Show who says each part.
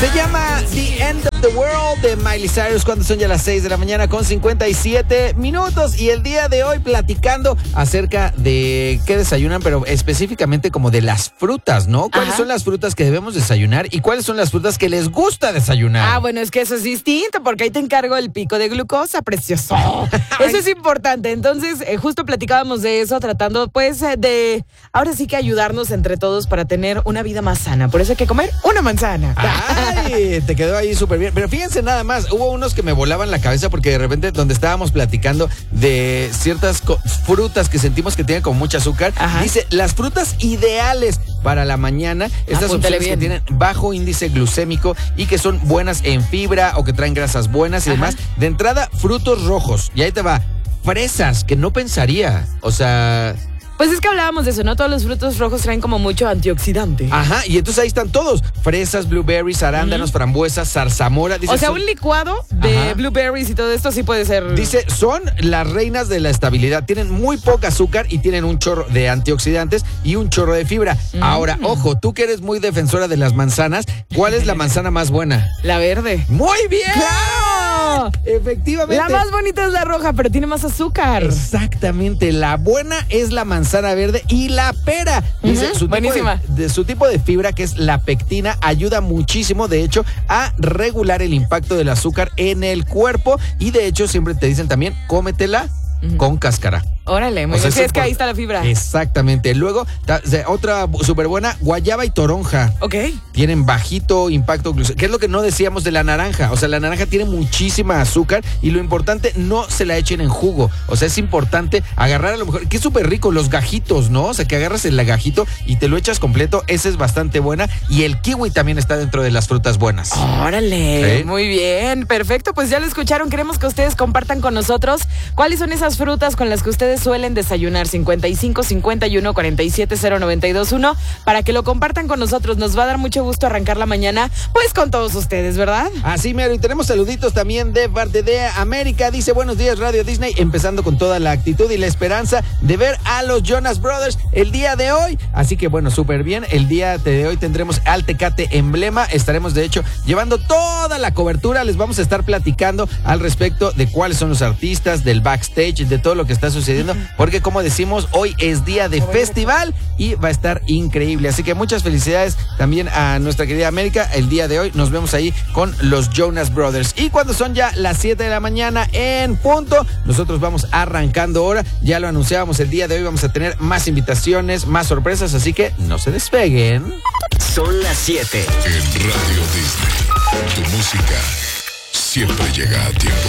Speaker 1: Se llama The End of the World de Miley Cyrus cuando son ya las 6 de la mañana con 57 minutos. Y el día de hoy platicando acerca de qué desayunan, pero específicamente como de las frutas, ¿no? ¿Cuáles son las frutas que debemos desayunar y cuáles son las frutas que les gusta desayunar?
Speaker 2: Ah, bueno, es que eso es distinto porque ahí te encargo el pico de glucosa, precioso. Eso es importante. Entonces, justo platicábamos de eso, tratando pues de, ahora sí que ayudarnos entre todos para tener una vida más sana. Por eso hay que comer una manzana.
Speaker 1: ¡Ay! Te quedó ahí súper bien. Pero fíjense nada más, hubo unos que me volaban la cabeza porque de repente donde estábamos platicando de ciertas frutas que sentimos que tienen como mucho azúcar, dice las frutas ideales para la mañana, estas opciones que tienen bajo índice glucémico y que son buenas en fibra o que traen grasas buenas y demás. De entrada, frutos rojos. Y ahí te va, fresas, que no pensaría. O sea...
Speaker 2: Pues es que hablábamos de eso, ¿no? Todos los frutos rojos traen como mucho antioxidante.
Speaker 1: Ajá, y entonces ahí están todos. Fresas, blueberries, arándanos, frambuesas, zarzamora. Dice,
Speaker 2: o sea, un licuado de blueberries y todo esto sí puede ser...
Speaker 1: Dice, son las reinas de la estabilidad. Tienen muy poca azúcar y tienen un chorro de antioxidantes y un chorro de fibra. Ahora, ojo, tú que eres muy defensora de las manzanas, ¿cuál es la manzana más buena?
Speaker 2: La verde.
Speaker 1: ¡Muy bien!
Speaker 2: ¡Claro!
Speaker 1: Efectivamente.
Speaker 2: La más bonita es la roja, pero tiene más azúcar.
Speaker 1: Exactamente. La buena es la manzana verde y la pera. Dice,
Speaker 2: buenísima.
Speaker 1: Su tipo de fibra, que es la pectina, ayuda muchísimo, de hecho, a regular el impacto del azúcar en el cuerpo. Y de hecho, siempre te dicen también, cómetela con cáscara.
Speaker 2: Órale, muy bien. Sí, es que ahí está la fibra.
Speaker 1: Exactamente. Luego, otra súper buena, guayaba y toronja.
Speaker 2: Ok.
Speaker 1: Tienen bajito impacto glucémico. ¿Qué es lo que no decíamos de la naranja? O sea, la naranja tiene muchísima azúcar y lo importante, no se la echen en jugo. O sea, es importante agarrar a lo mejor, que es súper rico, los gajitos, ¿no? O sea, que agarras el gajito y te lo echas completo. Esa es bastante buena. Y el kiwi también está dentro de las frutas buenas.
Speaker 2: Órale. ¿Sí? Muy bien. Perfecto. Pues ya lo escucharon. Queremos que ustedes compartan con nosotros cuáles son esas frutas con las que ustedes suelen desayunar. 55 51 47 0921 para que lo compartan con nosotros. Nos va a dar mucho gusto arrancar la mañana pues con todos ustedes, ¿verdad?
Speaker 1: Así mero, y tenemos saluditos también de parte de América. Dice, buenos días Radio Disney, empezando con toda la actitud y la esperanza de ver a los Jonas Brothers el día de hoy. Así que bueno, súper bien. El día de hoy tendremos al Tecate Emblema. Estaremos de hecho llevando toda la cobertura. Les vamos a estar platicando al respecto de cuáles son los artistas, del backstage, de todo lo que está sucediendo, porque como decimos, hoy es día de festival y va a estar increíble. Así que muchas felicidades también a nuestra querida América. El día de hoy nos vemos ahí con los Jonas Brothers. Y cuando son ya las 7 de la mañana en punto, nosotros vamos arrancando ahora. Ya lo anunciábamos, el día de hoy vamos a tener más invitaciones, más sorpresas, así que no se despeguen.
Speaker 3: Son las 7.
Speaker 4: En Radio Disney, tu música siempre llega a tiempo.